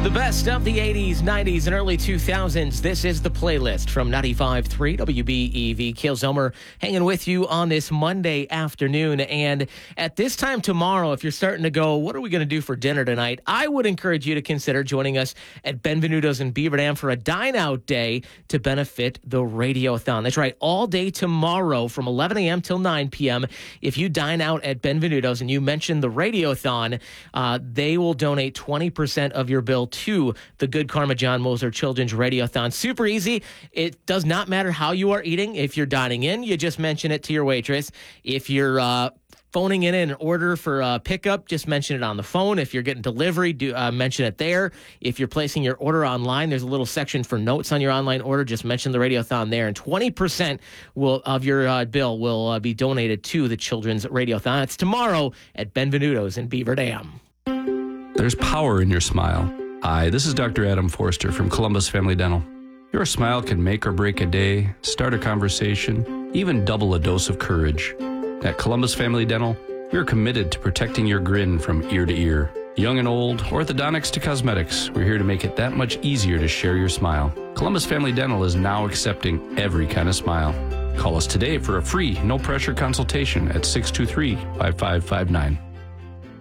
The best of the 80s, 90s, and early 2000s. This is the playlist from 95.3 WBEV. Kale Zomer hanging with you on this Monday afternoon. And at this time tomorrow, if you're starting to go, what are we going to do for dinner tonight? I would encourage you to consider joining us at Benvenuto's in Beaver Dam for a dine-out day to benefit the Radiothon. That's right, all day tomorrow from 11 a.m. till 9 p.m. If you dine out at Benvenuto's and you mention the Radiothon, they will donate 20% of your bill to the Good Karma John Moser Children's Radiothon. Super easy. It does not matter how you are eating. If you're dining in, you just mention it to your waitress. If you're phoning in an order for pickup, just mention it on the phone. If you're getting delivery, mention it there. If you're placing your order online, there's a little section for notes on your online order. Just mention the Radiothon there, and 20% of your bill will be donated to the Children's Radiothon. It's tomorrow at Benvenuto's in Beaver Dam. There's power in your smile. Hi, this is Dr. Adam Forster from Columbus Family Dental. Your smile can make or break a day, start a conversation, even double a dose of courage. At Columbus Family Dental, we are committed to protecting your grin from ear to ear. Young and old, orthodontics to cosmetics, we're here to make it that much easier to share your smile. Columbus Family Dental is now accepting every kind of smile. Call us today for a free, no-pressure consultation at 623-5559.